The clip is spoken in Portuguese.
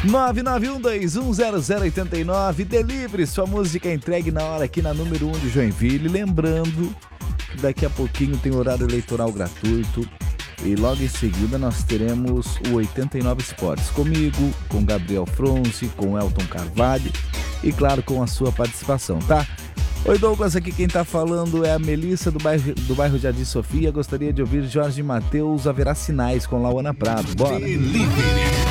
991210089. Delivery, sua música entregue na hora aqui na número 1 de Joinville. Lembrando que daqui a pouquinho tem horário eleitoral gratuito. E logo em seguida nós teremos o 89 Esportes comigo, com Gabriel Fronce, com Elton Carvalho e claro com a sua participação, tá? Oi Douglas, aqui quem tá falando é a Melissa do bairro Jardim Sofia. Gostaria de ouvir Jorge Mateus, Haverá Sinais com Lauana Prado. Bora! Delivery.